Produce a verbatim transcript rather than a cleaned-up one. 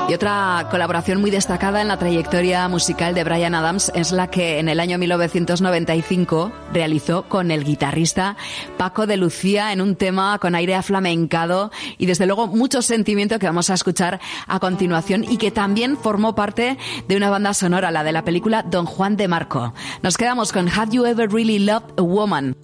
Y otra colaboración muy destacada en la trayectoria musical de Bryan Adams es la que en el año mil novecientos noventa y cinco realizó con el guitarrista Paco de Lucía en un tema con aire aflamencado y desde luego mucho sentimiento que vamos a escuchar a continuación y que también formó parte de una banda sonora, la de la película Don Juan de Marco. Nos quedamos con Have You Ever Really Loved a Woman?